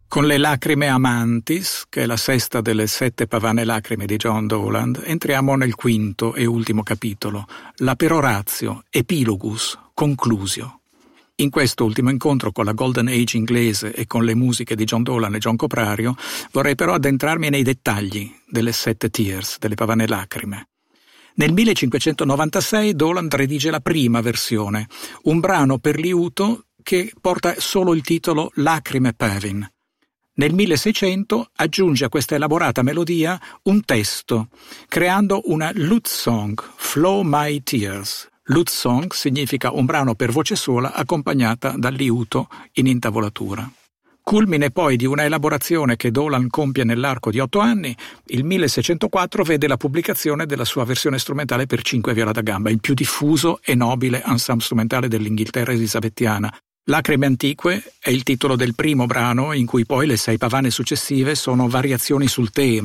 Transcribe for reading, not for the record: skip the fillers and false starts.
Con le lacrime amantis, che è la sesta delle 7 pavane lacrime di John Dowland, entriamo nel quinto e ultimo capitolo, la peroratio, epilogus, conclusio. In questo ultimo incontro con la Golden Age inglese e con le musiche di John Dowland e John Coprario, vorrei però addentrarmi nei dettagli delle 7 tears, delle pavane lacrime. Nel 1596 Dowland redige la prima versione, un brano per liuto che porta solo il titolo Lacrime Pavin. Nel 1600 aggiunge a questa elaborata melodia un testo, creando una lute song, Flow My Tears. Lute song significa un brano per voce sola accompagnata dal liuto in intavolatura. Culmine poi di una elaborazione che Dowland compie nell'arco di 8 anni, il 1604 vede la pubblicazione della sua versione strumentale per 5 viola da gamba, il più diffuso e nobile ensemble strumentale dell'Inghilterra elisabettiana. Lacrime antiche è il titolo del primo brano, in cui poi le 6 pavane successive sono variazioni sul tema.